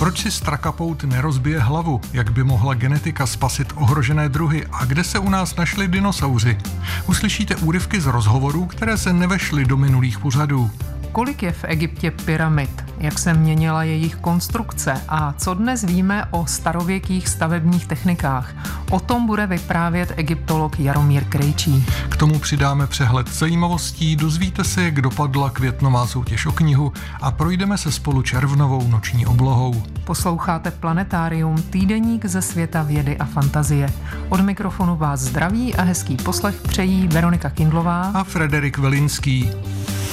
Proč si strakapout nerozbije hlavu? Jak by mohla genetika spasit ohrožené druhy? A kde se u nás našli dinosauři? Uslyšíte úryvky z rozhovorů, které se nevešly do minulých pořadů. Kolik je v Egyptě pyramid? Jak se měnila jejich konstrukce? A co dnes víme o starověkých stavebních technikách? O tom bude vyprávět egyptolog Jaromír Krejčí. K tomu přidáme přehled zajímavostí, dozvíte se, jak dopadla květnová soutěž o knihu a projdeme se spolu červnovou noční oblohou. Posloucháte Planetarium, týdeník ze světa vědy a fantazie. Od mikrofonu vás zdraví a hezký poslech přejí Veronika Kindlová a Frederik Velinský.